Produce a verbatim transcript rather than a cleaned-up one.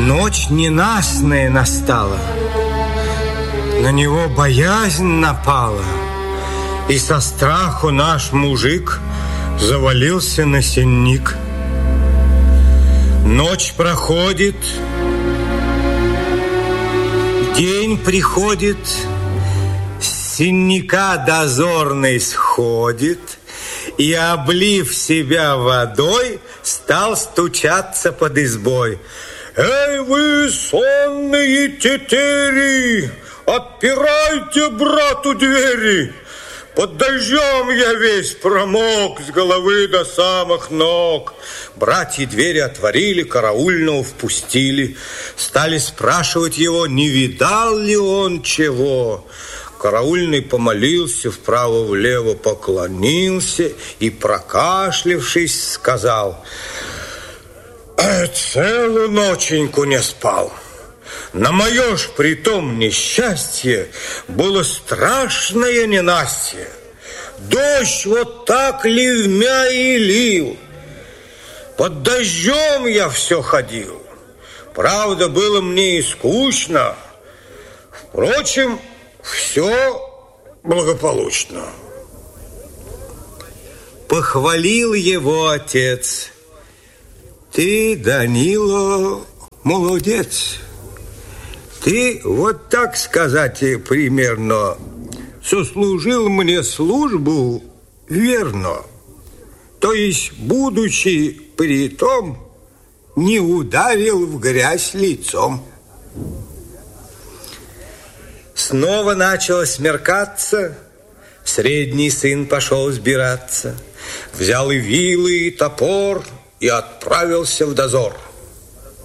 Ночь ненастная настала, на него боязнь напала, и со страху наш мужик завалился на сенник. Ночь проходит, день приходит, с сенника дозорный сходит и, облив себя водой, стал стучаться под избой. «Эй вы, сонные тетери, отпирайте брату двери! Под дождем я весь промок с головы до самых ног». Братья двери отворили, караульного впустили. Стали спрашивать его, не видал ли он чего. Караульный помолился, вправо-влево поклонился и, прокашлявшись, сказал: «Целую ноченьку не спал. На мое ж притом несчастье было страшное ненастье. Дождь вот так ливмя и лил. Под дождем я все ходил. Правда, было мне и скучно. Впрочем, все благополучно». Похвалил его отец: «Ты, Данило, молодец. Ты, вот так сказать примерно, сослужил мне службу верно, то есть, будучи при том, не ударил в грязь лицом». Снова начало смеркаться, средний сын пошел сбираться, взял и вилы, и топор, и отправился в дозор.